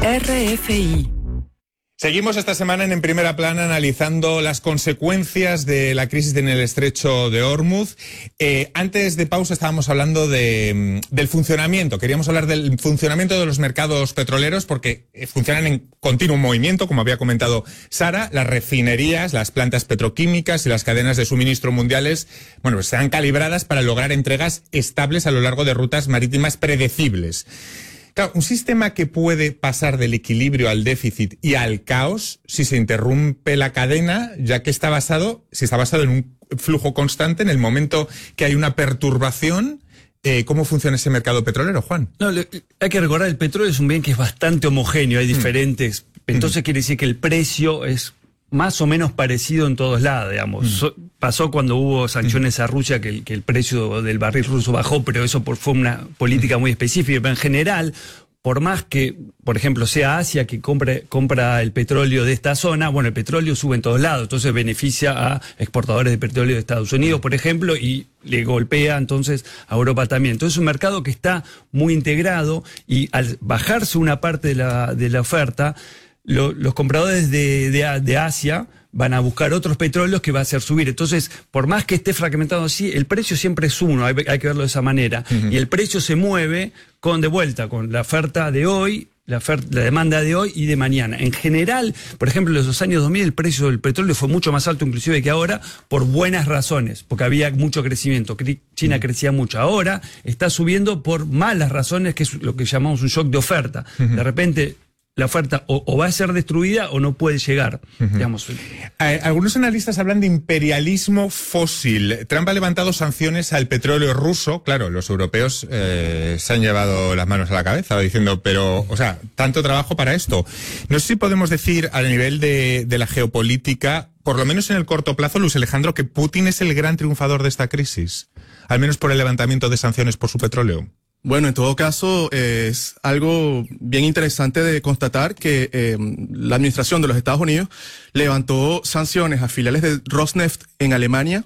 RFI. Seguimos esta semana en Primera Plana analizando las consecuencias de la crisis en el estrecho de Hormuz. Antes de pausa estábamos hablando del funcionamiento. Queríamos hablar del funcionamiento de los mercados petroleros porque funcionan en continuo movimiento, como había comentado Sara. Las refinerías, las plantas petroquímicas y las cadenas de suministro mundiales, bueno, pues están calibradas para lograr entregas estables a lo largo de rutas marítimas predecibles. Claro, un sistema que puede pasar del equilibrio al déficit y al caos si se interrumpe la cadena, ya que está basado en un flujo constante en el momento que hay una perturbación. ¿Cómo funciona ese mercado petrolero, Juan? No, hay que recordar, el petróleo es un bien que es bastante homogéneo, hay diferentes. Entonces quiere decir que el precio es más o menos parecido en todos lados, digamos. Pasó cuando hubo sanciones a Rusia que el precio del barril ruso bajó, pero eso fue una política muy específica. Pero en general, por más que, por ejemplo, sea Asia que compra el petróleo de esta zona, bueno, el petróleo sube en todos lados, entonces beneficia a exportadores de petróleo de Estados Unidos, por ejemplo, y le golpea entonces a Europa también. Entonces es un mercado que está muy integrado y al bajarse una parte de la oferta, los compradores de Asia van a buscar otros petróleos que va a hacer subir. Entonces, por más que esté fragmentado así, el precio siempre es uno, hay que verlo de esa manera. Y el precio se mueve con la oferta de hoy, la demanda de hoy y de mañana. En general, por ejemplo, en los años 2000 el precio del petróleo fue mucho más alto inclusive que ahora por buenas razones, porque había mucho crecimiento. China crecía mucho. Ahora está subiendo por malas razones, que es lo que llamamos un shock de oferta. De repente la oferta o va a ser destruida o no puede llegar. Digamos. Algunos analistas hablan de imperialismo fósil. Trump ha levantado sanciones al petróleo ruso. Claro, los europeos se han llevado las manos a la cabeza diciendo, pero, o sea, tanto trabajo para esto. No sé si podemos decir a nivel de la geopolítica, por lo menos en el corto plazo, Luis Alejandro, que Putin es el gran triunfador de esta crisis, al menos por el levantamiento de sanciones por su petróleo. Bueno, en todo caso, es algo bien interesante de constatar que la administración de los Estados Unidos levantó sanciones a filiales de Rosneft en Alemania,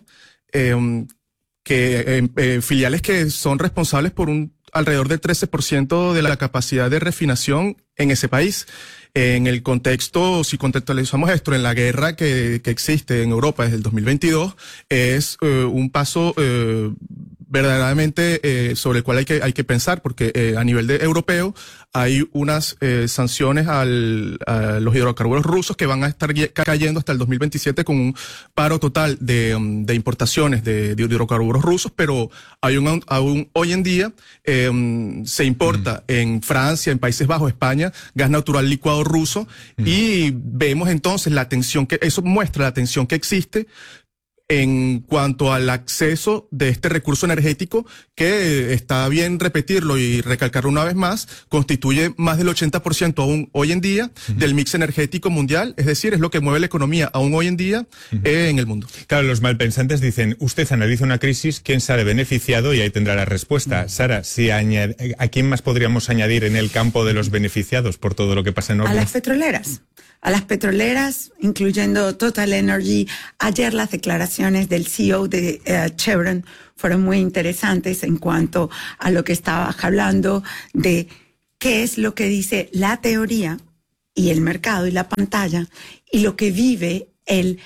filiales que son responsables por alrededor del 13% de la capacidad de refinación en ese país. En el contexto, si contextualizamos esto, en la guerra que existe en Europa desde el 2022, es un paso verdaderamente sobre el cual hay que pensar, porque a nivel europeo hay unas sanciones a los hidrocarburos rusos que van a estar cayendo hasta el 2027 con un paro total de importaciones de hidrocarburos rusos, pero aún hoy en día se importa en Francia, en Países Bajos, España, gas natural licuado ruso, y vemos entonces eso muestra la tensión que existe en cuanto al acceso de este recurso energético que, está bien repetirlo y recalcarlo una vez más, constituye más del 80% aún hoy en día del mix energético mundial, es decir, es lo que mueve la economía aún hoy en día en el mundo. Claro, los malpensantes dicen, usted analiza una crisis, ¿quién sale beneficiado? Y ahí tendrá la respuesta. Sara, ¿a quién más podríamos añadir en el campo de los beneficiados por todo lo que pasa en Hormuz? A las petroleras. A las petroleras, incluyendo Total Energy. Ayer las declaraciones del CEO de Chevron fueron muy interesantes en cuanto a lo que estabas hablando de qué es lo que dice la teoría y el mercado y la pantalla y lo que vive el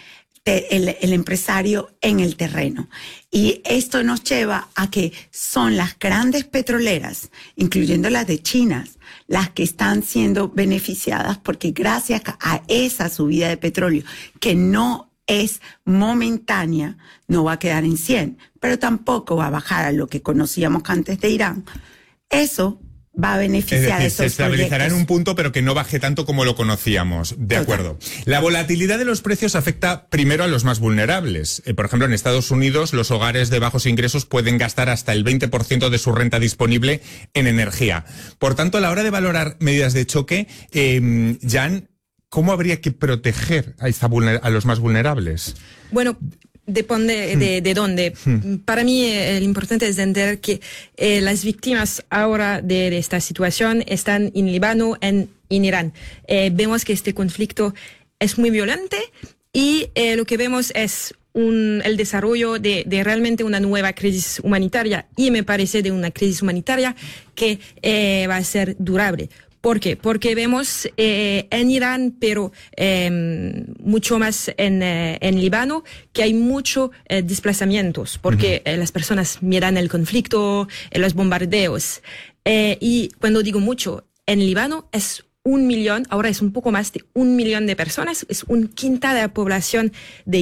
empresario en el terreno. Y esto nos lleva a que son las grandes petroleras, incluyendo las de China, las que están siendo beneficiadas porque gracias a esa subida de petróleo, que no es momentánea, no va a quedar en 100, pero tampoco va a bajar a lo que conocíamos antes de Irán, eso va a beneficiar a esos se estabilizará proyectos. en un punto, pero que no baje tanto como lo conocíamos. De acuerdo. La volatilidad de los precios afecta primero a los más vulnerables. Por ejemplo, en Estados Unidos, los hogares de bajos ingresos pueden gastar hasta el 20% de su renta disponible en energía. Por tanto, a la hora de valorar medidas de choque, Jan, ¿cómo habría que proteger a los más vulnerables? Bueno, depende de dónde. Para mí, lo importante es entender que las víctimas ahora de esta situación están en Líbano, en Irán. Vemos que este conflicto es muy violento y lo que vemos es el desarrollo de realmente una nueva crisis humanitaria, y me parece de una crisis humanitaria que va a ser durable. ¿Por qué? Porque vemos en Irán, pero mucho más en Líbano, que hay muchos desplazamientos, porque las personas miran el conflicto, los bombardeos. Y cuando digo mucho, en Líbano es 1 millón, ahora es un poco más de 1 millón de personas, es un quinta de la población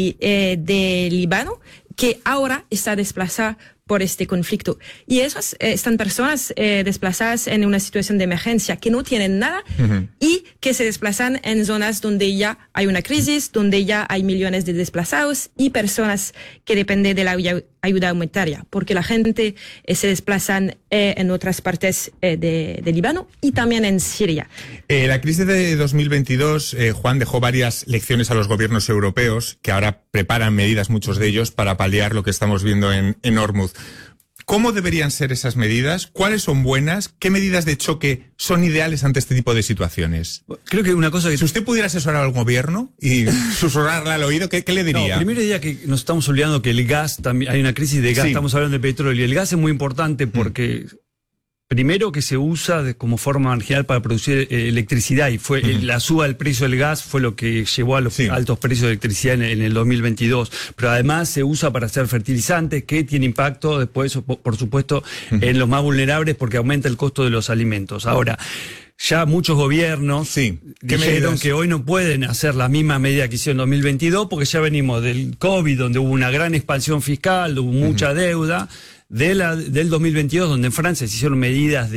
de Líbano, que ahora está desplazada por este conflicto. Y esas están personas desplazadas en una situación de emergencia, que no tienen nada y que se desplazan en zonas donde ya hay una crisis, donde ya hay millones de desplazados y personas que dependen de la ayuda humanitaria, porque la gente se desplazan en otras partes de Líbano y también en Siria. La crisis de 2022, Juan, dejó varias lecciones a los gobiernos europeos, que ahora preparan medidas, muchos de ellos, para paliar lo que estamos viendo en Hormuz. ¿Cómo deberían ser esas medidas? ¿Cuáles son buenas? ¿Qué medidas de choque son ideales ante este tipo de situaciones? Creo que una cosa que... Si usted pudiera asesorar al gobierno y susurrarle al oído, ¿qué le diría? No, primero diría que nos estamos olvidando que el gas, también hay una crisis de gas, Sí. Estamos hablando de petróleo, y el gas es muy importante porque... Primero que se usa como forma marginal para producir electricidad, y fue la suba del precio del gas fue lo que llevó a los altos precios de electricidad en el 2022. Pero además se usa para hacer fertilizantes, que tiene impacto después, por supuesto, en los más vulnerables, porque aumenta el costo de los alimentos. Ahora, ya muchos gobiernos dijeron que hoy no pueden hacer la misma medida que hicieron en 2022, porque ya venimos del COVID, donde hubo una gran expansión fiscal, hubo mucha deuda, del 2022, donde en Francia se hicieron medidas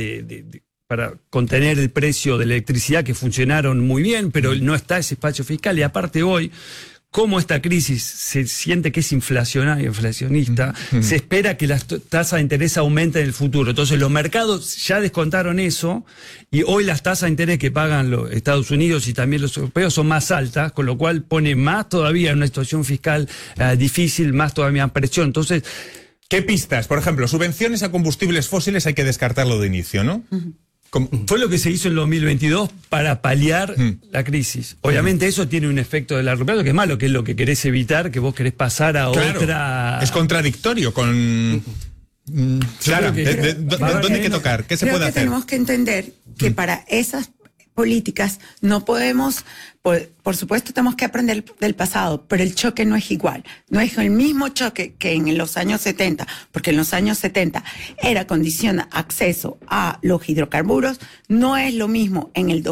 para contener el precio de la electricidad que funcionaron muy bien, pero no está ese espacio fiscal. Y aparte hoy, como esta crisis se siente que es inflacionista, se espera que las tasas de interés aumenten en el futuro. Entonces los mercados ya descontaron eso, y hoy las tasas de interés que pagan los Estados Unidos y también los europeos son más altas, con lo cual pone más todavía en una situación fiscal difícil, más todavía presión. Entonces, ¿qué pistas? Por ejemplo, subvenciones a combustibles fósiles hay que descartarlo de inicio, ¿no? Fue lo que se hizo en el 2022 para paliar la crisis. Obviamente eso tiene un efecto de largo plazo que es malo, que es lo que querés evitar, que vos querés pasar a otra... Es contradictorio con... Claro, ¿dónde hay que tocar? ¿Qué se puede hacer? Tenemos que entender que para esas políticas no podemos, por supuesto tenemos que aprender del pasado, pero el choque no es igual, no es el mismo choque que en los años 70, porque en los años 70 era condición acceso a los hidrocarburos, no es lo mismo en el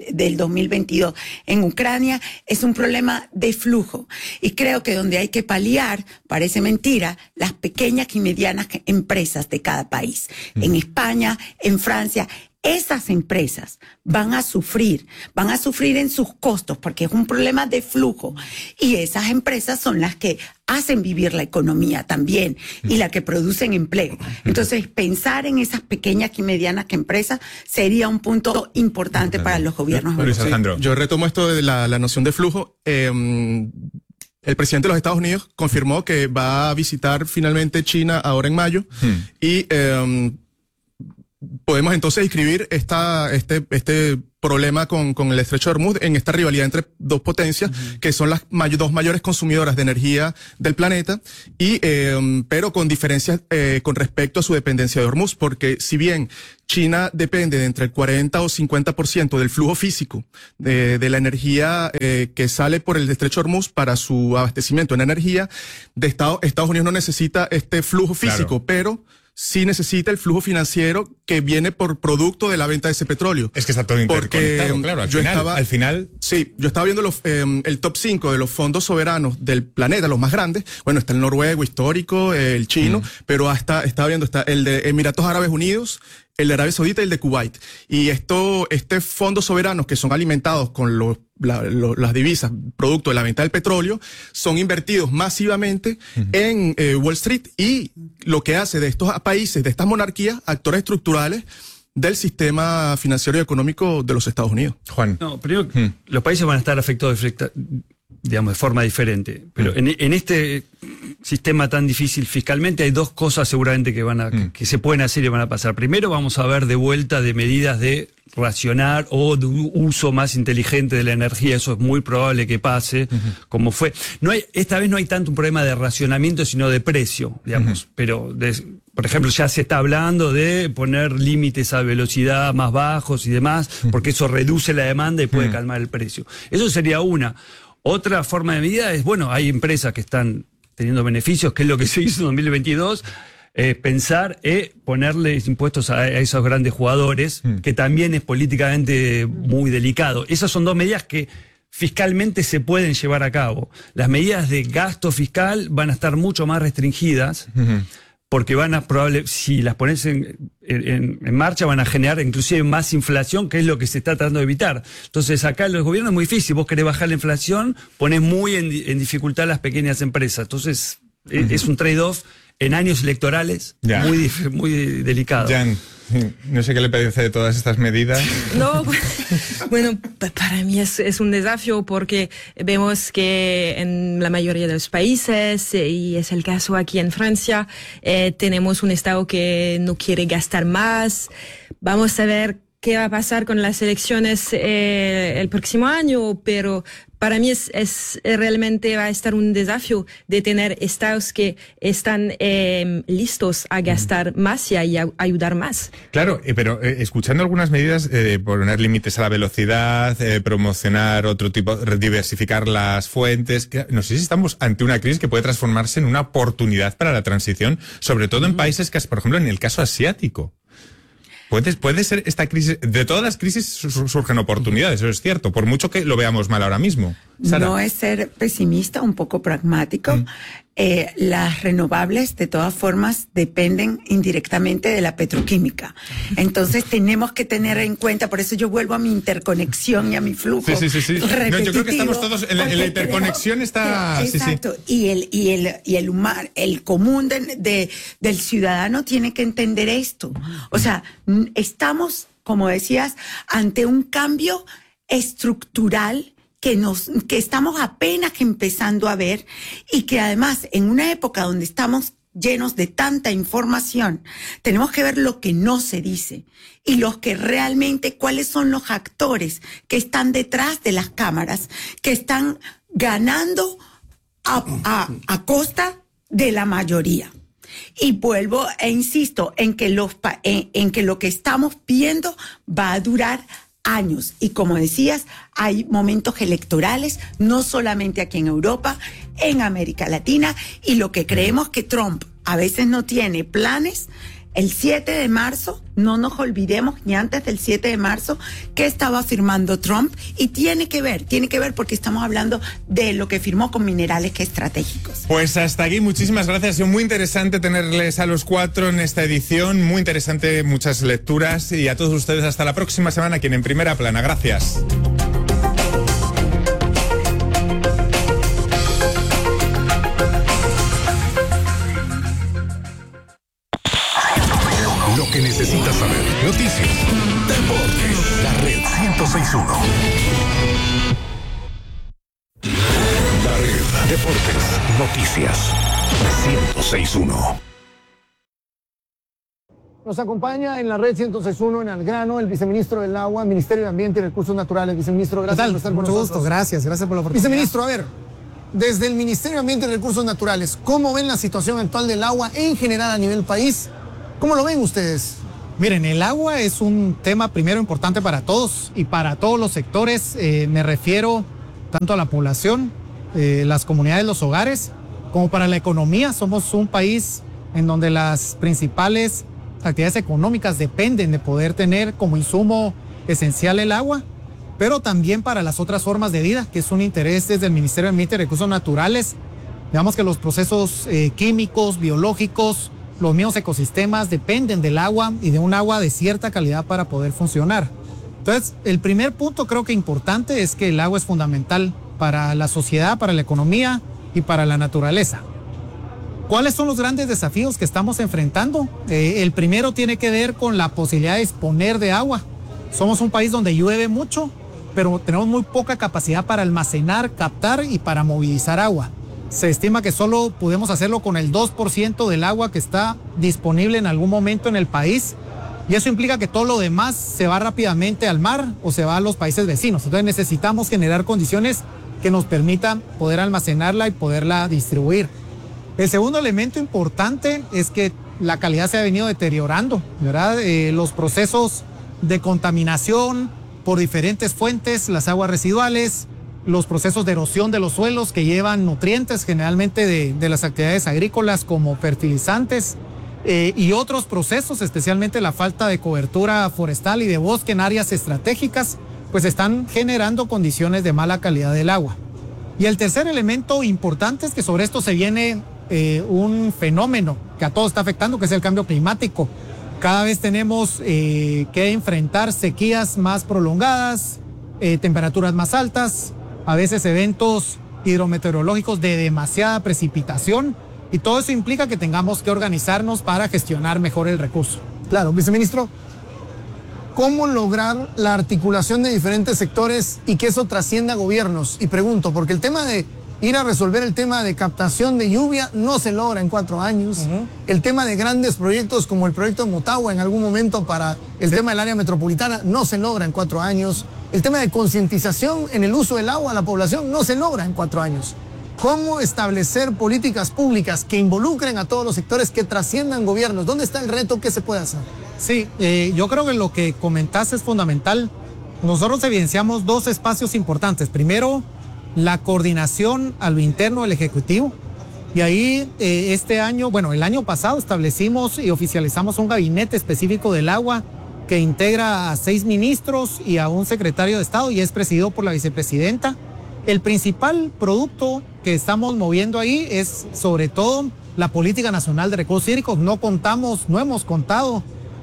2022 en Ucrania, es un problema de flujo, y creo que donde hay que paliar, parece mentira, las pequeñas y medianas empresas de cada país, en España, en Francia. Esas empresas van a sufrir en sus costos porque es un problema de flujo, y esas empresas son las que hacen vivir la economía también y las que producen empleo. Entonces, pensar en esas pequeñas y medianas empresas sería un punto importante para los gobiernos Luis europeos. Alejandro. Yo retomo esto de la noción de flujo. El presidente de los Estados Unidos confirmó que va a visitar finalmente China ahora en mayo y podemos entonces inscribir este problema con el estrecho de Hormuz en esta rivalidad entre dos potencias que son las dos mayores consumidoras de energía del planeta, y pero con diferencias con respecto a su dependencia de Hormuz, porque si bien China depende de entre el 40 o 50% del flujo físico de la energía que sale por el estrecho de Hormuz para su abastecimiento en energía, Estados Unidos no necesita este flujo físico, pero sí necesita el flujo financiero que viene por producto de la venta de ese petróleo. Es que está todo interconectado, claro. Al final... Sí, yo estaba viendo el top 5 de los fondos soberanos del planeta, los más grandes. Bueno, está el noruego histórico, el chino, pero estaba viendo, está el de Emiratos Árabes Unidos, el de Arabia Saudita y el de Kuwait. Y estos fondos soberanos que son alimentados con las divisas producto de la venta del petróleo son invertidos masivamente en Wall Street, y lo que hace de estos países, de estas monarquías, actores estructurales del sistema financiero y económico de los Estados Unidos. Juan. No, primero, los países van a estar afectados de forma diferente. Pero en este sistema tan difícil fiscalmente, hay dos cosas seguramente que se pueden hacer y van a pasar. Primero, vamos a ver de vuelta de medidas de racionar o de uso más inteligente de la energía. Eso es muy probable que pase, como fue. Esta vez no hay tanto un problema de racionamiento, sino de precio, digamos. Pero, por ejemplo, ya se está hablando de poner límites a velocidad más bajos y demás, porque eso reduce la demanda y puede calmar el precio. Eso sería una. Otra forma de medida es, bueno, hay empresas que están teniendo beneficios, que es lo que se hizo en 2022, pensar ponerles impuestos a esos grandes jugadores, que también es políticamente muy delicado. Esas son dos medidas que fiscalmente se pueden llevar a cabo. Las medidas de gasto fiscal van a estar mucho más restringidas, porque si las pones en marcha, van a generar inclusive más inflación, que es lo que se está tratando de evitar. Entonces, acá los gobiernos es muy difícil. Vos querés bajar la inflación, pones muy en dificultad a las pequeñas empresas. Entonces, es un trade-off en años electorales muy delicado. Jan, no sé qué le parece de todas estas medidas. No, bueno, para mí es un desafío porque vemos que en la mayoría de los países, y es el caso aquí en Francia, tenemos un Estado que no quiere gastar más. Vamos a ver qué va a pasar con las elecciones el próximo año, pero para mí realmente va a estar un desafío de tener estados que están listos a gastar más y a ayudar más. Claro, pero escuchando algunas medidas, poner límites a la velocidad, promocionar otro tipo, diversificar las fuentes, no sé si estamos ante una crisis que puede transformarse en una oportunidad para la transición, sobre todo en países que, por ejemplo, en el caso asiático. Puede ser esta crisis, de todas las crisis surgen oportunidades, eso es cierto, por mucho que lo veamos mal ahora mismo. Sara. No es ser pesimista, un poco pragmático. Las renovables, de todas formas, dependen indirectamente de la petroquímica. Entonces tenemos que tener en cuenta, por eso yo vuelvo a mi interconexión y a mi flujo. Sí. No, yo creo que estamos todos en la interconexión está. Exacto. Sí. Y el común del ciudadano tiene que entender esto. O sea, estamos, como decías, ante un cambio estructural que estamos apenas empezando a ver, y que además en una época donde estamos llenos de tanta información, tenemos que ver lo que no se dice y cuáles son los actores que están detrás de las cámaras, que están ganando a costa de la mayoría. Y vuelvo e insisto en que lo que estamos viendo va a durar años. Y como decías, hay momentos electorales, no solamente aquí en Europa, en América Latina, y lo que creemos que Trump a veces no tiene planes. El 7 de marzo, no nos olvidemos ni antes del 7 de marzo, que estaba firmando Trump, y tiene que ver porque estamos hablando de lo que firmó con minerales estratégicos. Pues hasta aquí, muchísimas gracias. Ha sido muy interesante tenerles a los cuatro en esta edición, muy interesante, muchas lecturas, y a todos ustedes hasta la próxima semana aquí en Primera Plana. Gracias. Lo que necesitas saber. Noticias, deportes, la red 106.1. La red, deportes, noticias 106.1. Nos acompaña en la red 106.1 en Algrano el viceministro del Agua, Ministerio de Ambiente y Recursos Naturales. Viceministro, gracias por estar con nosotros. Mucho gusto, gracias por la oportunidad. Viceministro, a ver, desde el Ministerio de Ambiente y Recursos Naturales, ¿cómo ven la situación actual del agua en general a nivel país? ¿Cómo lo ven ustedes? Miren, el agua es un tema primero importante para todos y para todos los sectores. Me refiero tanto a la población, las comunidades, los hogares, como para la economía. Somos un país en donde las principales actividades económicas dependen de poder tener como insumo esencial el agua, pero también para las otras formas de vida, que es un interés desde el Ministerio de Ambiente y Recursos Naturales. Digamos que los procesos químicos, biológicos, los mismos ecosistemas dependen del agua y de un agua de cierta calidad para poder funcionar. Entonces, el primer punto creo que importante es que el agua es fundamental para la sociedad, para la economía y para la naturaleza. ¿Cuáles son los grandes desafíos que estamos enfrentando? El primero tiene que ver con la posibilidad de disponer de agua. Somos un país donde llueve mucho, pero tenemos muy poca capacidad para almacenar, captar y para movilizar agua. Se estima que solo podemos hacerlo con el 2% del agua que está disponible en algún momento en el país. Y eso implica que todo lo demás se va rápidamente al mar o se va a los países vecinos. Entonces necesitamos generar condiciones que nos permitan poder almacenarla y poderla distribuir. El segundo elemento importante es que la calidad se ha venido deteriorando, ¿verdad? Los procesos de contaminación por diferentes fuentes, las aguas residuales, los procesos de erosión de los suelos que llevan nutrientes generalmente de las actividades agrícolas como fertilizantes, y otros procesos, especialmente la falta de cobertura forestal y de bosque en áreas estratégicas, pues están generando condiciones de mala calidad del agua. Y el tercer elemento importante es que sobre esto se viene un fenómeno que a todos está afectando, que es el cambio climático. Cada vez tenemos que enfrentar sequías más prolongadas, temperaturas más altas, a veces eventos hidrometeorológicos de demasiada precipitación, y todo eso implica que tengamos que organizarnos para gestionar mejor el recurso. Claro, viceministro, ¿cómo lograr la articulación de diferentes sectores y que eso trascienda a gobiernos? Y pregunto, porque el tema de ir a resolver el tema de captación de lluvia no se logra en 4 años. El tema de grandes proyectos como el proyecto de Motagua en algún momento para el tema del área metropolitana no se logra en 4 años. El tema de concientización en el uso del agua a la población no se logra en 4 años. ¿Cómo establecer políticas públicas que involucren a todos los sectores, que trasciendan gobiernos? ¿Dónde está el reto? ¿Qué se puede hacer? Sí, yo creo que lo que comentaste es fundamental. Nosotros evidenciamos 2 espacios importantes. Primero, la coordinación a lo interno del Ejecutivo. Y ahí este año, bueno, el año pasado establecimos y oficializamos un gabinete específico del agua que integra a 6 ministros y a un secretario de Estado y es presidido por la vicepresidenta. El principal producto que estamos moviendo ahí es sobre todo la Política Nacional de Recursos Hídricos. No hemos contado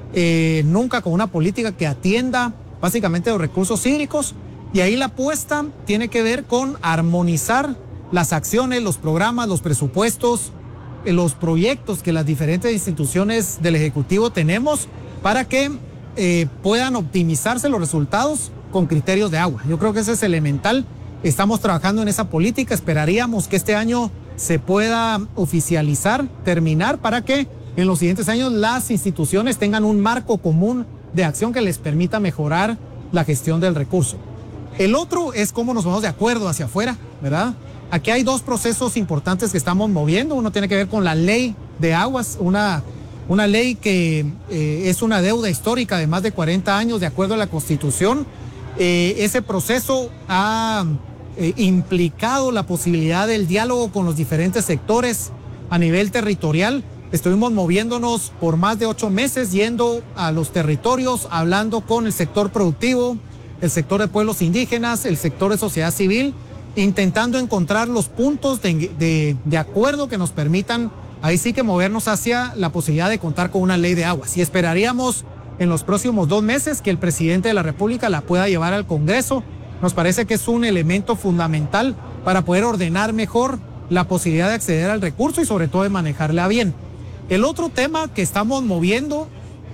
nunca con una política que atienda básicamente los recursos hídricos, y ahí la apuesta tiene que ver con armonizar las acciones, los programas, los presupuestos, los proyectos que las diferentes instituciones del Ejecutivo tenemos para que puedan optimizarse los resultados con criterios de agua. Yo creo que ese es elemental. Estamos trabajando en esa política, esperaríamos que este año se pueda oficializar, terminar, para que en los siguientes años las instituciones tengan un marco común de acción que les permita mejorar la gestión del recurso. El otro es cómo nos vamos de acuerdo hacia afuera, ¿verdad? Aquí hay 2 procesos importantes que estamos moviendo. Uno tiene que ver con la ley de aguas, una ley que es una deuda histórica de más de 40 años de acuerdo a la Constitución. Ese proceso ha implicado la posibilidad del diálogo con los diferentes sectores a nivel territorial. Estuvimos moviéndonos por más de 8 meses, yendo a los territorios, hablando con el sector productivo, el sector de pueblos indígenas, el sector de sociedad civil, intentando encontrar los puntos de acuerdo que nos permitan ahí sí que movernos hacia la posibilidad de contar con una ley de aguas. Y esperaríamos en los próximos 2 meses que el presidente de la República la pueda llevar al Congreso. Nos parece que es un elemento fundamental para poder ordenar mejor la posibilidad de acceder al recurso y sobre todo de manejarla bien. El otro tema que estamos moviendo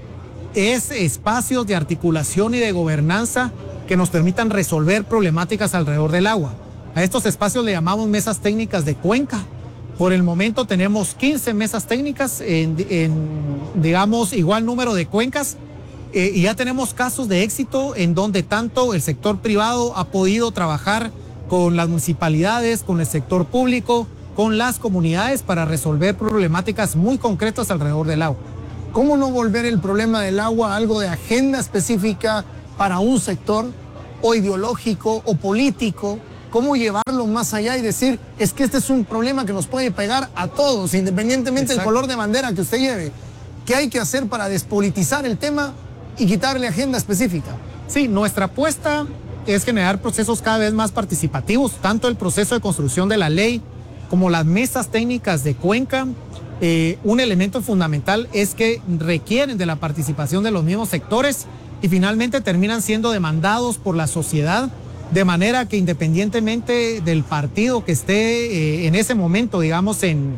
es espacios de articulación y de gobernanza que nos permitan resolver problemáticas alrededor del agua. A estos espacios le llamamos mesas técnicas de cuenca. Por el momento tenemos 15 mesas técnicas en digamos, igual número de cuencas. Y ya tenemos casos de éxito en donde tanto el sector privado ha podido trabajar con las municipalidades, con el sector público, con las comunidades para resolver problemáticas muy concretas alrededor del agua. ¿Cómo no volver el problema del agua algo de agenda específica para un sector, o ideológico o político? ¿Cómo llevarlo más allá y decir, es que este es un problema que nos puede pegar a todos, independientemente del color de bandera que usted lleve? ¿Qué hay que hacer para despolitizar el tema y quitarle agenda específica? Sí, nuestra apuesta es generar procesos cada vez más participativos, tanto el proceso de construcción de la ley como las mesas técnicas de cuenca. Un elemento fundamental es que requieren de la participación de los mismos sectores y finalmente terminan siendo demandados por la sociedad, de manera que independientemente del partido que esté en ese momento, digamos en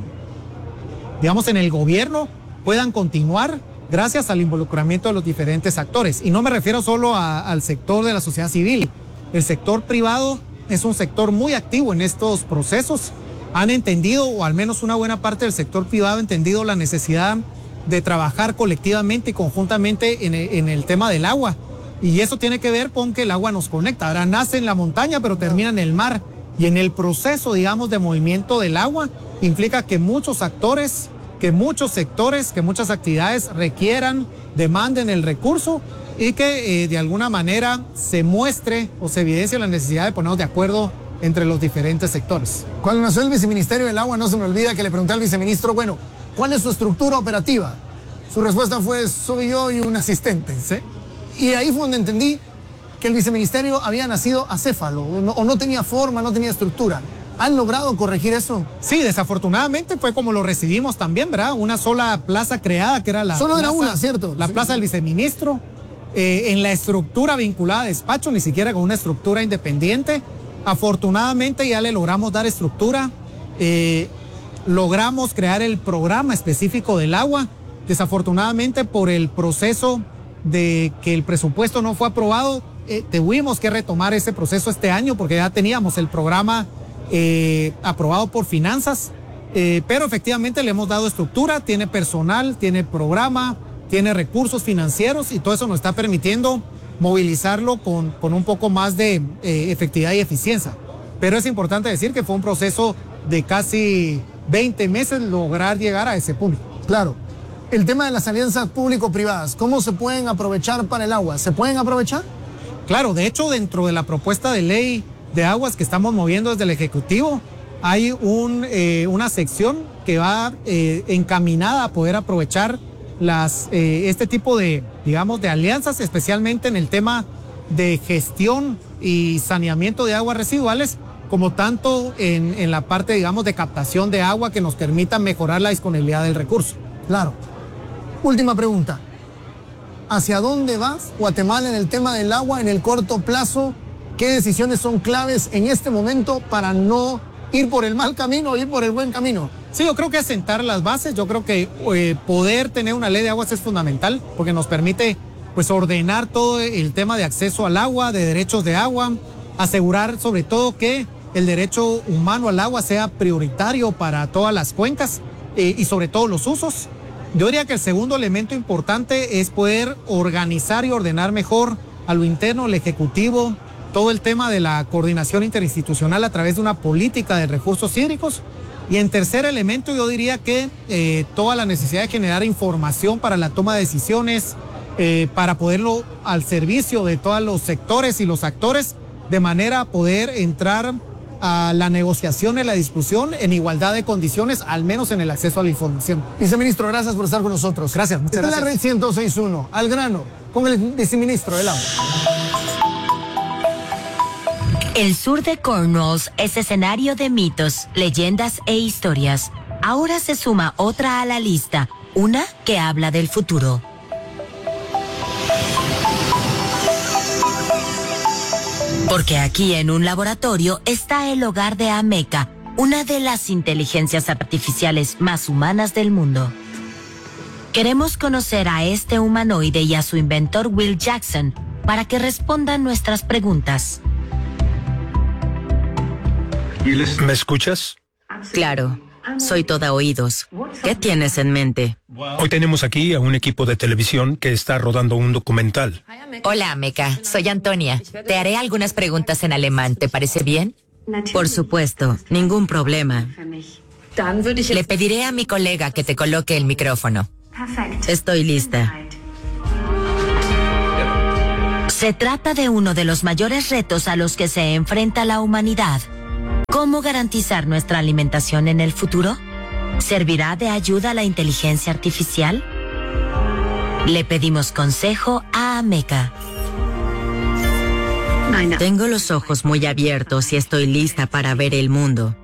el gobierno, puedan continuar gracias al involucramiento de los diferentes actores. Y no me refiero solo al sector de la sociedad civil. El sector privado es un sector muy activo en estos procesos. han entendido, o al menos una buena parte del sector privado ha entendido la necesidad de trabajar colectivamente y conjuntamente en el tema del agua. Y eso tiene que ver con que el agua nos conecta. Ahora nace en la montaña, pero termina en el mar. Y en el proceso, digamos, de movimiento del agua, implica que muchos actores, que muchos sectores, que muchas actividades requieran, demanden el recurso y que de alguna manera se muestre o se evidencie la necesidad de ponernos de acuerdo entre los diferentes sectores. Cuando nació el Viceministerio del Agua, no se me olvida que le pregunté al viceministro, bueno, ¿cuál es su estructura operativa? Su respuesta fue, soy yo y un asistente. ¿Sí? Y ahí fue donde entendí que el viceministerio había nacido acéfalo, o no tenía forma, no tenía estructura. ¿Han logrado corregir eso? Sí, desafortunadamente fue como lo recibimos también, ¿verdad? Una sola plaza creada, que era la Solo plaza, era una, ¿cierto? La Sí. plaza del viceministro, en la estructura vinculada a despacho, ni siquiera con una estructura independiente. Afortunadamente ya le logramos dar estructura, logramos crear el programa específico del agua. Desafortunadamente por el proceso de que el presupuesto no fue aprobado, tuvimos que retomar ese proceso este año porque ya teníamos el programa aprobado por finanzas, pero efectivamente le hemos dado estructura, tiene personal, tiene programa, tiene recursos financieros y todo eso nos está permitiendo movilizarlo con un poco más de efectividad y eficiencia. Pero es importante decir que fue un proceso de casi 20 meses lograr llegar a ese punto. Claro. El tema de las alianzas público-privadas, ¿cómo se pueden aprovechar para el agua? ¿Se pueden aprovechar? Claro, de hecho, dentro de la propuesta de ley de aguas que estamos moviendo desde el Ejecutivo, hay una sección que va encaminada a poder aprovechar este tipo de, digamos, de alianzas, especialmente en el tema de gestión y saneamiento de aguas residuales, como tanto en la parte, digamos, de captación de agua que nos permita mejorar la disponibilidad del recurso. Claro. Última pregunta. ¿Hacia dónde va Guatemala en el tema del agua en el corto plazo? ¿Qué decisiones son claves en este momento para no ir por el mal camino o ir por el buen camino? Sí, yo creo que asentar las bases, yo creo que poder tener una ley de aguas es fundamental porque nos permite pues ordenar todo el tema de acceso al agua, de derechos de agua, asegurar sobre todo que el derecho humano al agua sea prioritario para todas las cuencas y sobre todo los usos. Yo diría que el segundo elemento importante es poder organizar y ordenar mejor a lo interno, el Ejecutivo, todo el tema de la coordinación interinstitucional a través de una política de recursos hídricos. Y en tercer elemento yo diría que toda la necesidad de generar información para la toma de decisiones, para poderlo al servicio de todos los sectores y los actores, de manera a poder entrar a la negociación y la discusión en igualdad de condiciones, al menos en el acceso a la información. Viceministro, gracias por estar con nosotros. Gracias, muchas Esta gracias. es la Red 106.1, al grano, con el viceministro del agua. El sur de Cornwall es escenario de mitos, leyendas e historias. Ahora se suma otra a la lista, una que habla del futuro. Porque aquí en un laboratorio está el hogar de Ameca, una de las inteligencias artificiales más humanas del mundo. Queremos conocer a este humanoide y a su inventor Will Jackson para que respondan nuestras preguntas. ¿Me escuchas? Claro, soy toda oídos. ¿Qué tienes en mente? Hoy tenemos aquí a un equipo de televisión que está rodando un documental. Hola, Ameca. Soy Antonia. Te haré algunas preguntas en alemán. ¿Te parece bien? Por supuesto, ningún problema. Le pediré a mi colega que te coloque el micrófono. Estoy lista. Se trata de uno de los mayores retos a los que se enfrenta la humanidad. ¿Cómo garantizar nuestra alimentación en el futuro? ¿Servirá de ayuda a la inteligencia artificial? Le pedimos consejo a Ameca. Tengo los ojos muy abiertos y estoy lista para ver el mundo.